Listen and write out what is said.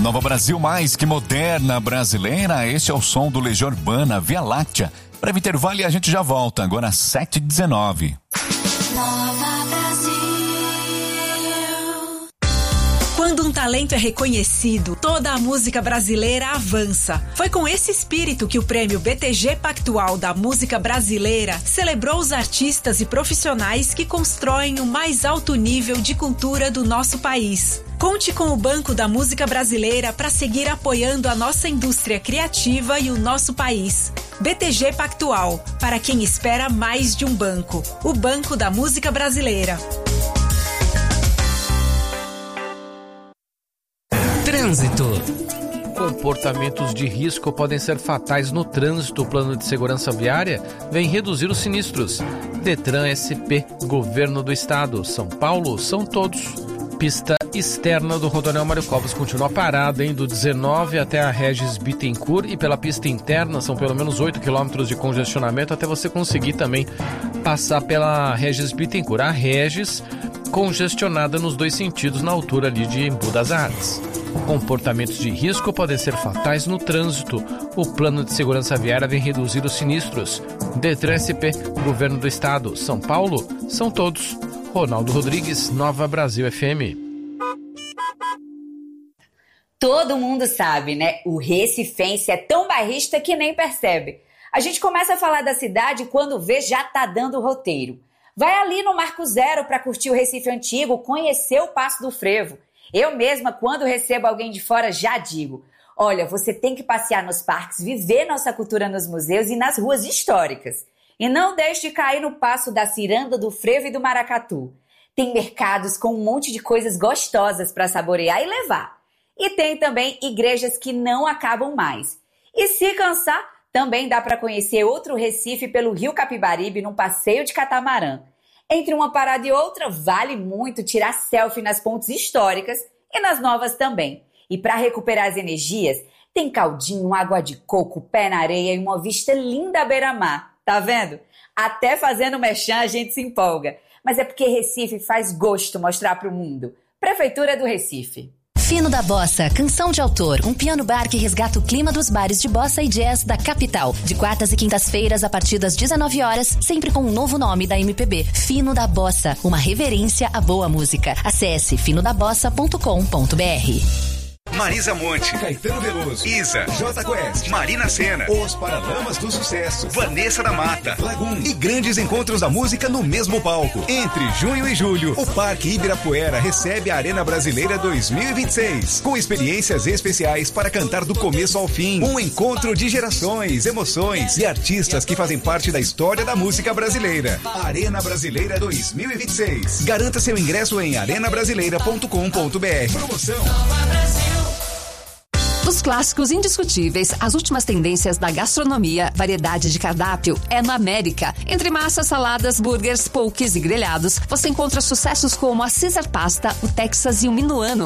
Nova Brasil, mais que moderna brasileira, este é o som do Legião Urbana, Via Láctea. Breve intervalo e a gente já volta, agora às 7h19. Nova Brasil. Quando um talento é reconhecido, toda a música brasileira avança. Foi com esse espírito que o prêmio BTG Pactual da Música Brasileira celebrou os artistas e profissionais que constroem o mais alto nível de cultura do nosso país. Conte com o Banco da Música Brasileira para seguir apoiando a nossa indústria criativa e o nosso país. BTG Pactual, para quem espera mais de um banco. O Banco da Música Brasileira. Trânsito. Comportamentos de risco podem ser fatais no trânsito. O plano de segurança viária vem reduzir os sinistros. Detran SP, Governo do Estado. São Paulo, são todos. Pista externa do Rodoanel Mário Covas continua parada, do 19 até a Regis Bittencourt, e pela pista interna são pelo menos 8 quilômetros de congestionamento até você conseguir também passar pela Regis Bittencourt. A Regis congestionada nos dois sentidos na altura ali de Embu das Artes. Comportamentos de risco podem ser fatais no trânsito. O plano de segurança viária vem reduzir os sinistros. Detran SP, Governo do Estado. São Paulo, são todos. Ronaldo Rodrigues, Nova Brasil FM. Todo mundo sabe, né? O recifense é tão bairrista que nem percebe. A gente começa a falar da cidade quando vê já tá dando roteiro. Vai ali no Marco Zero para curtir o Recife Antigo, conhecer o Passo do Frevo. Eu mesma, quando recebo alguém de fora, já digo: olha, você tem que passear nos parques, viver nossa cultura nos museus e nas ruas históricas. E não deixe de cair no Passo da Ciranda, do Frevo e do Maracatu. Tem mercados com um monte de coisas gostosas para saborear e levar. E tem também igrejas que não acabam mais. E se cansar, também dá para conhecer outro Recife pelo Rio Capibaribe num passeio de catamarã. Entre uma parada e outra, vale muito tirar selfie nas pontes históricas e nas novas também. E para recuperar as energias, tem caldinho, água de coco, pé na areia e uma vista linda à beira-mar. Tá vendo? Até fazendo merchan a gente se empolga. Mas é porque Recife faz gosto mostrar pro mundo. Prefeitura do Recife. Fino da Bossa, canção de autor, um piano bar que resgata o clima dos bares de bossa e jazz da capital. De quartas e quintas-feiras, a partir das 19 horas, sempre com um novo nome da MPB. Fino da Bossa, uma reverência à boa música. Acesse finodabossa.com.br. Marisa Monte, Caetano Veloso, Isa, J Quest, Marina Sena, Os Paralamas do Sucesso, Vanessa da Mata, Lagoon e grandes encontros da música no mesmo palco. Entre junho e julho, o Parque Ibirapuera recebe a Arena Brasileira 2026, com experiências especiais para cantar do começo ao fim. Um encontro de gerações, emoções e artistas que fazem parte da história da música brasileira. Arena Brasileira 2026. Garanta seu ingresso em arenabrasileira.com.br. Promoção Nova Brasil. Os clássicos indiscutíveis, as últimas tendências da gastronomia, variedade de cardápio é na América. Entre massas, saladas, burgers, poques e grelhados, você encontra sucessos como a Caesar Pasta, o Texas e o Minuano.